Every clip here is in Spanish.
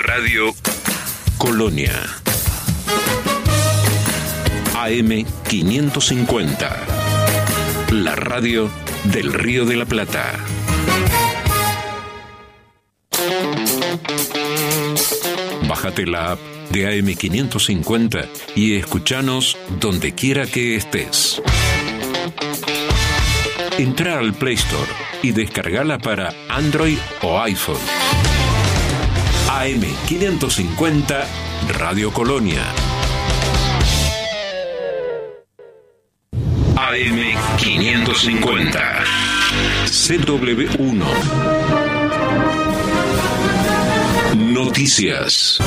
Radio Colonia. AM 550. La radio del Río de la Plata. Bájate la app de AM 550 y escuchanos donde quiera que estés. Entra al Play Store y descargala para Android o iPhone. AM 550 Radio Colonia. AM 550 CW1 Noticias.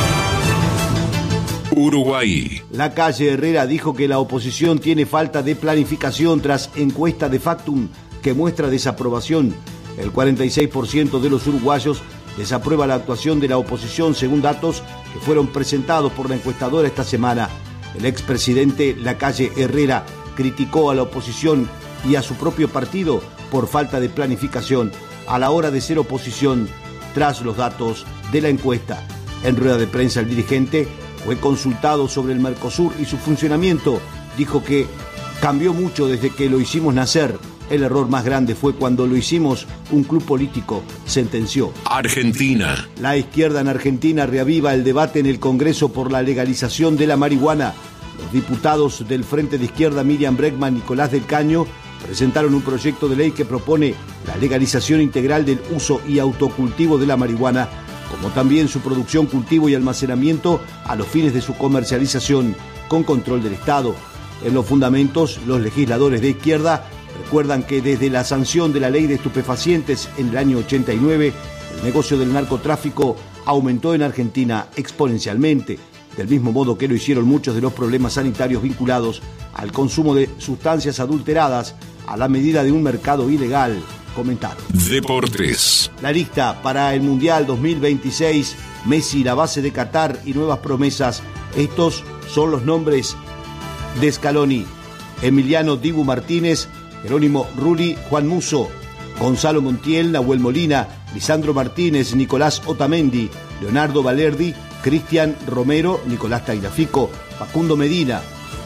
Uruguay. La calle Herrera dijo que la oposición tiene falta de planificación tras encuesta de Factum que muestra desaprobación. El 46% de los uruguayos desaprueba la actuación de la oposición según datos que fueron presentados por la encuestadora esta semana. El expresidente Lacalle Herrera criticó a la oposición y a su propio partido por falta de planificación a la hora de ser oposición tras los datos de la encuesta. En rueda de prensa el dirigente fue consultado sobre el Mercosur y su funcionamiento. Dijo que cambió mucho desde que lo hicimos nacer. El error más grande fue cuando lo hicimos un club político, sentenció. Argentina. La izquierda en Argentina reaviva el debate en el Congreso por la legalización de la marihuana. Los diputados del Frente de Izquierda Miriam Bregman y Nicolás del Caño presentaron un proyecto de ley que propone la legalización integral del uso y autocultivo de la marihuana, como también su producción, cultivo y almacenamiento a los fines de su comercialización con control del Estado. En los fundamentos, los legisladores de izquierda recuerdan que desde la sanción de la ley de estupefacientes en el año 89, el negocio del narcotráfico aumentó en Argentina exponencialmente, del mismo modo que lo hicieron muchos de los problemas sanitarios vinculados al consumo de sustancias adulteradas a la medida de un mercado ilegal, comentaron. Deportes. La lista para el Mundial 2026, Messi, la base de Qatar y nuevas promesas. Estos son los nombres de Scaloni: Emiliano Dibu Martínez, Jerónimo Rulli, Juan Musso, Gonzalo Montiel, Nahuel Molina, Lisandro Martínez, Nicolás Otamendi, Leonardo Balerdi, Cristian Romero, Nicolás Tagliafico, Facundo Medina,